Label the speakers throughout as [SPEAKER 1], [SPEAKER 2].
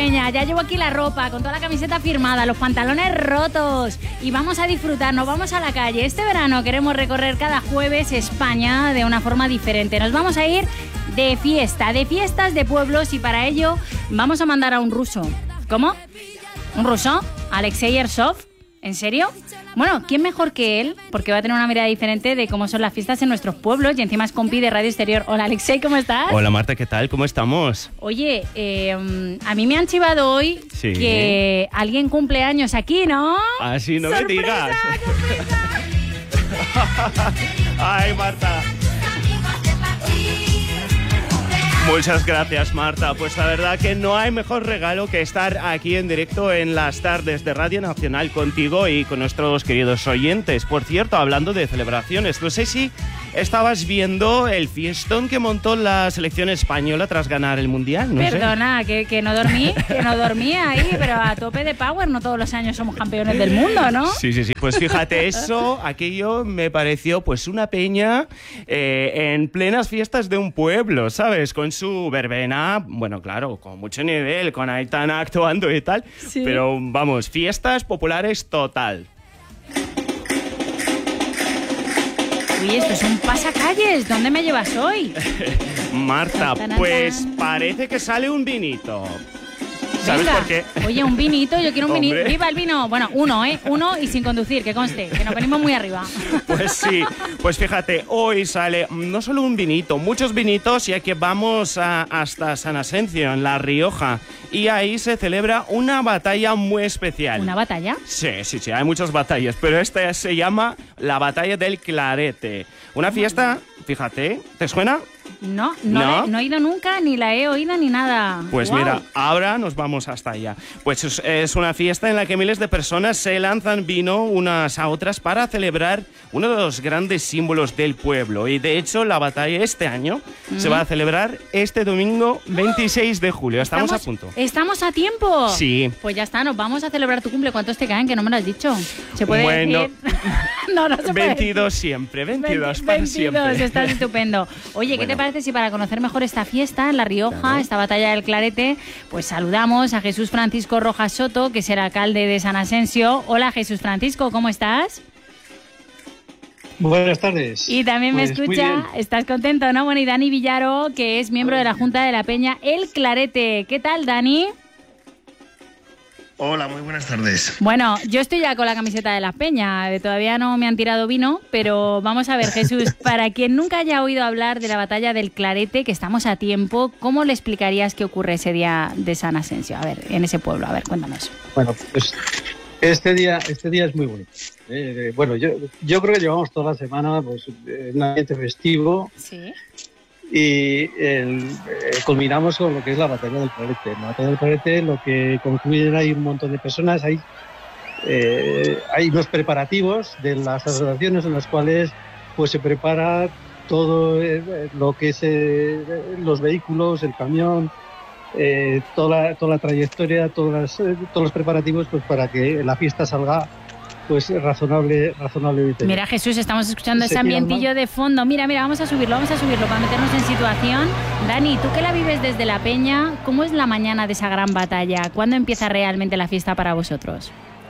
[SPEAKER 1] Peña. Ya llevo aquí la ropa, con toda la camiseta firmada, los pantalones rotos. Y vamos a disfrutar, nos vamos a la calle. Este verano queremos recorrer cada jueves España de una forma diferente. Nos vamos a ir de fiesta, de fiestas de pueblos, y para ello vamos a mandar a un ruso. ¿Cómo? ¿Un ruso? ¿Alexei Ersov? ¿En serio? Bueno, ¿quién mejor que él? Porque va a tener una mirada diferente de cómo son las fiestas en nuestros pueblos, y encima es compi de Radio Exterior. Hola, Alexei, ¿cómo estás?
[SPEAKER 2] Hola, Marta, ¿qué tal? ¿Cómo estamos?
[SPEAKER 1] Oye, a mí me han chivado hoy que alguien cumple años aquí, ¿no?
[SPEAKER 2] Así no
[SPEAKER 1] ¡Sorpresa,
[SPEAKER 2] me digas.
[SPEAKER 1] sorpresa!
[SPEAKER 2] Ay, Marta. Muchas gracias, Marta. Pues la verdad que no hay mejor regalo que estar aquí en directo en las tardes de Radio Nacional contigo y con nuestros queridos oyentes. Por cierto, hablando de celebraciones, no sé si estabas viendo el fiestón que montó la selección española tras ganar el Mundial.
[SPEAKER 1] Perdona, que no dormía ahí, pero a tope de power. No todos los años somos campeones del mundo, ¿no?
[SPEAKER 2] Sí. Pues fíjate, aquello me pareció pues una peña en plenas fiestas de un pueblo, ¿sabes? Con su verbena, bueno, claro, con mucho nivel, con Aitana actuando y tal,
[SPEAKER 1] sí.
[SPEAKER 2] Pero vamos, fiestas populares total.
[SPEAKER 1] Uy, esto es un pasacalles. ¿Dónde me llevas hoy?
[SPEAKER 2] Marta, pues parece que sale un vinito. ¿Sabes
[SPEAKER 1] Venga.
[SPEAKER 2] por qué?
[SPEAKER 1] Oye, un vinito, yo quiero un vinito.
[SPEAKER 2] Hombre.
[SPEAKER 1] ¡Viva el vino! Bueno, uno y sin conducir, que conste, que nos venimos muy arriba.
[SPEAKER 2] Pues sí, pues fíjate, hoy sale no solo un vinito, muchos vinitos, ya que vamos hasta San Asencio, en La Rioja, y ahí se celebra una batalla muy especial.
[SPEAKER 1] ¿Una batalla?
[SPEAKER 2] Sí, hay muchas batallas, pero esta se llama la Batalla del Clarete. Una fiesta, fíjate, ¿te suena?
[SPEAKER 1] No he ido nunca, ni la he oído, ni nada.
[SPEAKER 2] Pues
[SPEAKER 1] Wow.
[SPEAKER 2] mira, ahora nos vamos hasta allá. Pues es una fiesta en la que miles de personas se lanzan vino unas a otras para celebrar uno de los grandes símbolos del pueblo. Y de hecho, la batalla este año se va a celebrar este domingo 26 de julio. Estamos a punto.
[SPEAKER 1] ¿Estamos a tiempo?
[SPEAKER 2] Sí.
[SPEAKER 1] Pues ya está, nos vamos a celebrar tu cumple. ¿Cuántos te caen? Que no me lo has dicho. ¿Se puede
[SPEAKER 2] Bueno,
[SPEAKER 1] decir? No se puede
[SPEAKER 2] 22 siempre, 22 para
[SPEAKER 1] 22,
[SPEAKER 2] siempre.
[SPEAKER 1] estás estupendo. Oye, ¿qué te parece si para conocer mejor esta fiesta en La Rioja,
[SPEAKER 2] Claro.
[SPEAKER 1] esta batalla del Clarete, pues saludamos a Jesús Francisco Rojas Soto, que es el alcalde de San Asensio? Hola, Jesús Francisco, ¿cómo estás?
[SPEAKER 3] Buenas tardes.
[SPEAKER 1] Y también me
[SPEAKER 3] Pues, muy
[SPEAKER 1] escucha,
[SPEAKER 3] bien.
[SPEAKER 1] estás contento, ¿no? Bueno, y Dani Villaro, que es miembro de la Junta de la Peña El Clarete. ¿Qué tal, Dani?
[SPEAKER 4] Hola, muy buenas tardes.
[SPEAKER 1] Bueno, yo estoy ya con la camiseta de la Peña, todavía no me han tirado vino, pero vamos a ver, Jesús, para quien nunca haya oído hablar de la batalla del Clarete, que estamos a tiempo, ¿cómo le explicarías qué ocurre ese día de San Asensio? A ver, en ese pueblo, a ver, cuéntanos.
[SPEAKER 3] Bueno, pues este día es muy bonito. Bueno, yo creo que llevamos toda la semana pues, en un ambiente festivo.
[SPEAKER 1] Sí.
[SPEAKER 3] Y culminamos con lo que es la batalla del Clarete. En la batalla del Clarete lo que concluyen hay un montón de personas, hay unos preparativos de las asociaciones en las cuales pues se prepara todo lo que es los vehículos, el camión, toda la trayectoria, todos los preparativos pues para que la fiesta salga pues razonablemente.
[SPEAKER 1] Mira, Jesús, estamos escuchando ese ambientillo de fondo. Mira, vamos a subirlo para meternos en situación. Dani, tú que la vives desde la Peña, ¿cómo es la mañana de esa gran batalla? ¿Cuándo empieza realmente la fiesta para vosotros?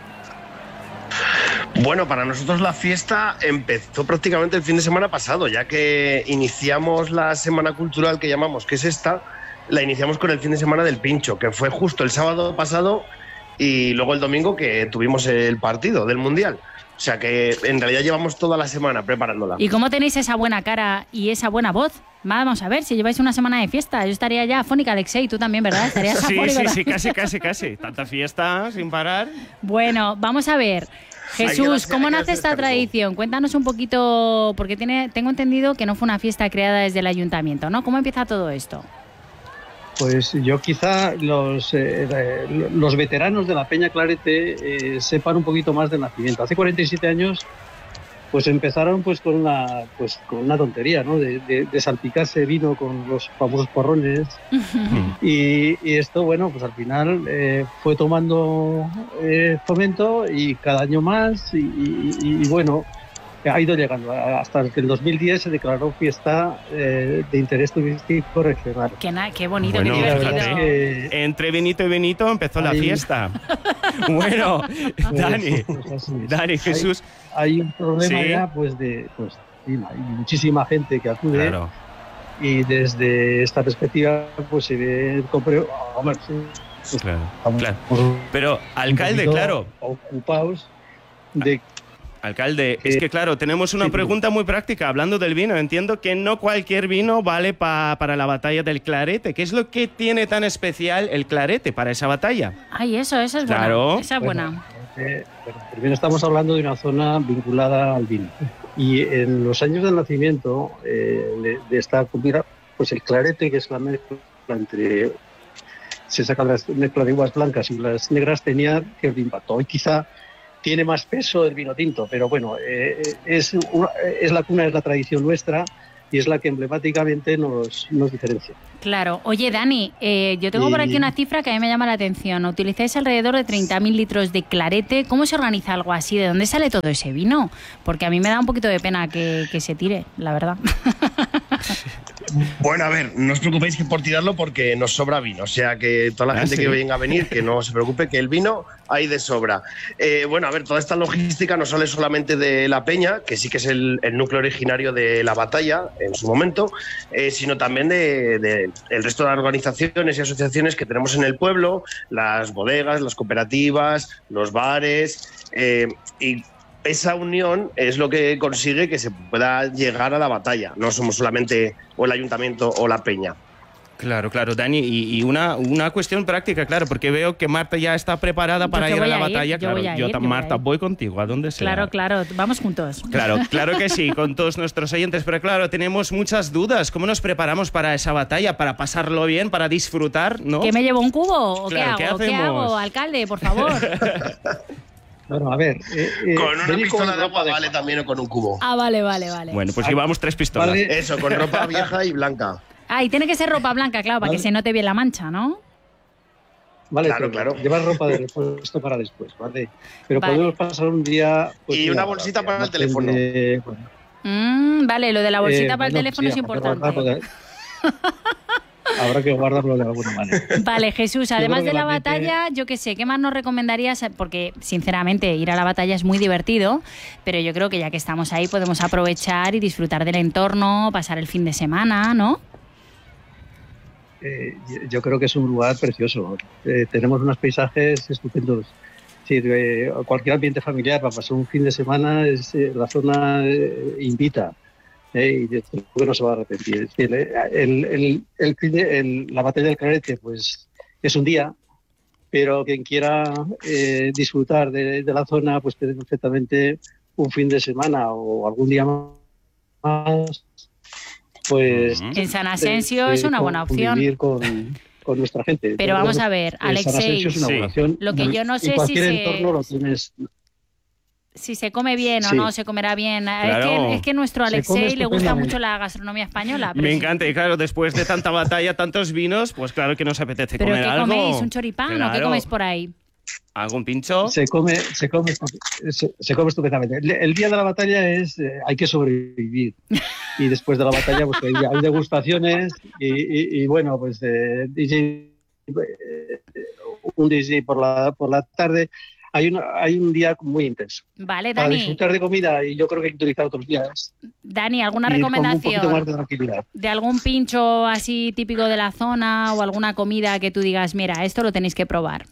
[SPEAKER 4] Bueno, para nosotros la fiesta empezó prácticamente el fin de semana pasado, ya que iniciamos la semana cultural que llamamos, que es esta, la iniciamos con el fin de semana del Pincho, que fue justo el sábado pasado, y luego el domingo que tuvimos el partido del Mundial. O sea que en realidad llevamos toda la semana preparándola.
[SPEAKER 1] ¿Y cómo tenéis esa buena cara y esa buena voz? Vamos a ver, si lleváis una semana de fiesta, yo estaría ya afónica, Alexei, tú también, ¿verdad? Estarías afónica.
[SPEAKER 2] Sí, casi. Tanta fiesta sin parar.
[SPEAKER 1] Bueno, vamos a ver. Jesús, ¿cómo nace esta tradición? Cuéntanos un poquito, porque tengo entendido que no fue una fiesta creada desde el ayuntamiento, ¿no? ¿Cómo empieza todo esto?
[SPEAKER 3] Pues yo quizá los veteranos de la Peña Clarete sepan un poquito más del nacimiento. Hace 47 años pues empezaron pues con una tontería, ¿no? De salpicarse vino con los famosos porrones. y esto, bueno, pues al final fue tomando fomento y cada año más y bueno, ha ido llegando hasta que en 2010 se declaró fiesta de interés turístico regional.
[SPEAKER 1] Qué bonito,
[SPEAKER 2] bueno,
[SPEAKER 1] qué divertido.
[SPEAKER 2] Entre vinito y vinito empezó la fiesta. Bueno, Dani, Jesús.
[SPEAKER 3] Hay un problema ya, hay muchísima gente que acude.
[SPEAKER 2] Claro.
[SPEAKER 3] Y desde esta perspectiva, pues se ve
[SPEAKER 2] Claro. Pero, alcalde, claro.
[SPEAKER 3] Ocupados de...
[SPEAKER 2] Alcalde, es que claro, tenemos una pregunta muy práctica hablando del vino. Entiendo que no cualquier vino vale para la batalla del Clarete. ¿Qué es lo que tiene tan especial el Clarete para esa batalla?
[SPEAKER 1] Ay, eso es
[SPEAKER 2] claro.
[SPEAKER 1] buena. Esa es buena.
[SPEAKER 3] Primero estamos hablando de una zona vinculada al vino. Y en los años del nacimiento de esta comida, pues el Clarete, que es la mezcla entre... Se saca la mezcla de uvas blancas y las negras, tenía cierto impacto. Hoy quizá tiene más peso el vino tinto, pero bueno, es la cuna, es la tradición nuestra y es la que emblemáticamente nos diferencia.
[SPEAKER 1] Claro. Oye, Dani, yo tengo por aquí una cifra que a mí me llama la atención. Utilizáis alrededor de 30.000 litros de Clarete. ¿Cómo se organiza algo así? ¿De dónde sale todo ese vino? Porque a mí me da un poquito de pena que se tire, la verdad.
[SPEAKER 4] Bueno, a ver, no os preocupéis que por tirarlo porque nos sobra vino. O sea, que toda la gente que venga a venir, que no se preocupe, que el vino hay de sobra. Bueno, a ver, toda esta logística no sale solamente de la peña, que sí que es el núcleo originario de la batalla en su momento, sino también de el resto de las organizaciones y asociaciones que tenemos en el pueblo, las bodegas, las cooperativas, los bares, y esa unión es lo que consigue que se pueda llegar a la batalla. No somos solamente o el ayuntamiento o la peña.
[SPEAKER 2] Claro, Dani, y una cuestión práctica, claro, porque veo que Marta ya está preparada para ir a la batalla. Marta, voy contigo, a donde sea.
[SPEAKER 1] Claro, vamos juntos.
[SPEAKER 2] Claro que sí, con todos nuestros oyentes, pero claro, tenemos muchas dudas. ¿Cómo nos preparamos para esa batalla, para pasarlo bien, para disfrutar, no?
[SPEAKER 1] ¿Que me llevo un cubo o
[SPEAKER 2] claro,
[SPEAKER 1] qué hago? ¿Qué hago, alcalde, por favor?
[SPEAKER 3] Bueno, a ver...
[SPEAKER 4] con una pistola de agua vale también o con un cubo.
[SPEAKER 1] Ah, vale.
[SPEAKER 2] Bueno, pues llevamos 3 pistolas.
[SPEAKER 3] Vale.
[SPEAKER 4] Eso, con ropa vieja y blanca.
[SPEAKER 1] Ah, y tiene que ser ropa blanca, claro, para que se note bien la mancha, ¿no?
[SPEAKER 3] Vale,
[SPEAKER 4] claro.
[SPEAKER 3] Llevar ropa de repuesto para después, ¿vale? Pero podemos pasar un día... Pues,
[SPEAKER 4] y una bolsita para el teléfono.
[SPEAKER 1] Vale, lo de la bolsita para el teléfono es importante.
[SPEAKER 3] Habrá que guardarlo de alguna manera.
[SPEAKER 1] Vale, Jesús, además de la batalla, yo qué sé, ¿qué más nos recomendarías? Porque, sinceramente, ir a la batalla es muy divertido, pero yo creo que ya que estamos ahí podemos aprovechar y disfrutar del entorno, pasar el fin de semana, ¿no?
[SPEAKER 3] Yo creo que es un lugar precioso. Tenemos unos paisajes estupendos. Es decir, cualquier ambiente familiar para pasar un fin de semana, la zona invita. Y creo que no se va a arrepentir. Es decir, la batalla del Clarete pues, es un día, pero quien quiera disfrutar de la zona pues puede perfectamente un fin de semana o algún día más. Pues
[SPEAKER 1] en San Asensio es una buena opción.
[SPEAKER 3] Vivir con nuestra gente.
[SPEAKER 1] Pero vamos a ver, Alexei,
[SPEAKER 3] es una buena opción.
[SPEAKER 1] Lo que yo no sé
[SPEAKER 3] si entorno lo tienes.
[SPEAKER 1] Si se come bien o no se comerá bien.
[SPEAKER 2] Claro.
[SPEAKER 1] Es que nuestro Alexei le gusta mucho la gastronomía española.
[SPEAKER 2] Me encanta, y claro, después de tanta batalla, tantos vinos, pues claro que nos apetece comer algo.
[SPEAKER 1] ¿Pero qué coméis? ¿Un choripán o qué coméis por ahí?
[SPEAKER 2] ¿Algún pincho?
[SPEAKER 3] Se come estupendamente. El día de la batalla hay que sobrevivir. Y después de la batalla pues hay degustaciones y bueno, pues un DJ por la tarde. Hay un día muy intenso.
[SPEAKER 1] Vale, Dani.
[SPEAKER 3] Para disfrutar de comida, y yo creo que hay que utilizar otros días.
[SPEAKER 1] Dani, ¿alguna recomendación
[SPEAKER 3] con un poquito más de tranquilidad
[SPEAKER 1] de algún pincho así típico de la zona o alguna comida que tú digas, mira, esto lo tenéis que probar?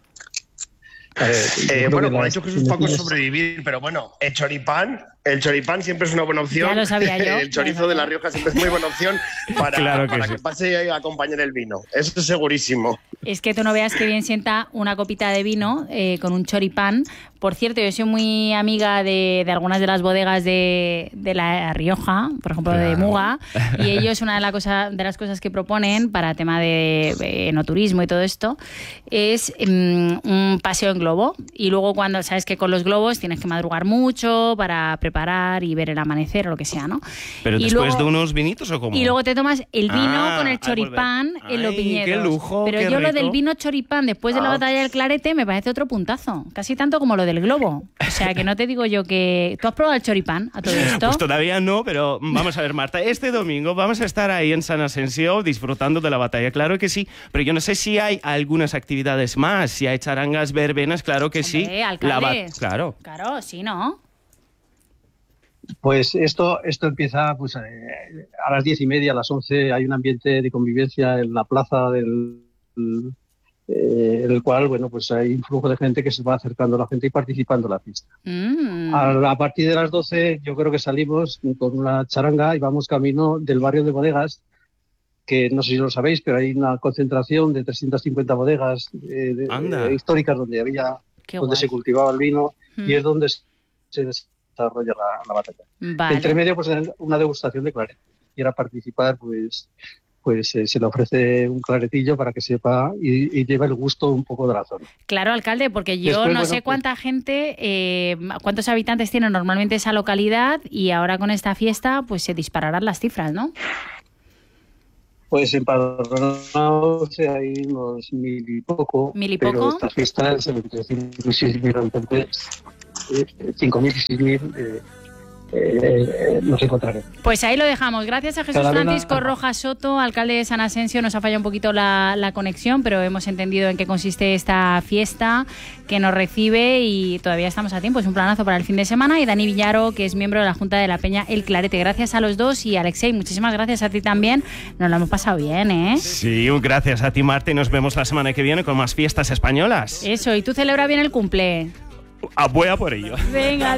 [SPEAKER 4] Bueno, como ha dicho Jesús, Paco, sobrevivir, pero bueno, el choripán siempre es una buena opción.
[SPEAKER 1] Ya lo sabía yo.
[SPEAKER 4] El chorizo de La Rioja siempre es muy buena opción para que pase a acompañar el vino. Eso es segurísimo.
[SPEAKER 1] Es que tú no veas qué bien sienta una copita de vino con un choripán. Por cierto, yo soy muy amiga de algunas de las bodegas de La Rioja, por ejemplo, de Muga, y ellos una de las cosas que proponen para tema de enoturismo y todo esto es un paseo en globo. globo. Y luego cuando sabes que con los globos tienes que madrugar mucho para preparar y ver el amanecer o lo que sea, ¿no?
[SPEAKER 2] ¿Pero
[SPEAKER 1] y
[SPEAKER 2] después
[SPEAKER 1] luego,
[SPEAKER 2] de unos vinitos o cómo?
[SPEAKER 1] Y luego te tomas el vino con el choripán en los viñedos.
[SPEAKER 2] ¡Qué lujo!
[SPEAKER 1] Pero
[SPEAKER 2] qué
[SPEAKER 1] yo lo
[SPEAKER 2] rico.
[SPEAKER 1] del vino choripán después de la batalla del Clarete me parece otro puntazo. Casi tanto como lo del globo. O sea, que no te digo yo que... ¿Tú has probado el choripán a todo esto?
[SPEAKER 2] Pues todavía no, pero vamos a ver, Marta. Este domingo vamos a estar ahí en San Asensio disfrutando de la batalla. Claro que sí. Pero yo no sé si hay algunas actividades más. Si hay charangas, verbenas, claro que sí.
[SPEAKER 1] Alcalde.
[SPEAKER 2] Claro.
[SPEAKER 1] Claro, sí, ¿no?
[SPEAKER 3] Pues esto empieza pues, a las 10:30, a las 11 hay un ambiente de convivencia en la plaza en el cual, bueno, pues hay un flujo de gente que se va acercando a la gente y participando en la fiesta. A partir de las 12 yo creo que salimos con una charanga y vamos camino del barrio de bodegas, que no sé si lo sabéis, pero hay una concentración de 350 bodegas históricas donde se cultivaba el vino y es donde se desarrolla la batalla.
[SPEAKER 1] Vale.
[SPEAKER 3] Entre medio, pues una degustación de clarete. Quiera participar, pues se le ofrece un claretillo para que sepa y lleve el gusto un poco de la zona.
[SPEAKER 1] Claro, alcalde, porque yo no sé cuánta gente, cuántos habitantes tiene normalmente esa localidad y ahora con esta fiesta pues se dispararán las cifras, ¿no?
[SPEAKER 3] Pues empadronados hay unos 1.000 y poco.
[SPEAKER 1] ¿1.000 y
[SPEAKER 3] pero
[SPEAKER 1] poco?
[SPEAKER 3] Esta fiesta es entre 5.000 y 6.000 habitantes. 5.000 y 6.000 nos encontraremos.
[SPEAKER 1] Pues ahí lo dejamos. Gracias a Jesús Francisco Rojas Soto, alcalde de San Asensio. Nos ha fallado un poquito la conexión, pero hemos entendido en qué consiste esta fiesta que nos recibe y todavía estamos a tiempo. Es un planazo para el fin de semana. Y Dani Villaro, que es miembro de la Junta de la Peña El Clarete. Gracias a los dos y Alexei, muchísimas gracias a ti también. Nos lo hemos pasado bien, ¿eh?
[SPEAKER 2] Sí, gracias a ti, Marta, y nos vemos la semana que viene con más fiestas españolas.
[SPEAKER 1] Eso, y tú celebra bien el cumple.
[SPEAKER 2] Voy a por ello.
[SPEAKER 1] Venga,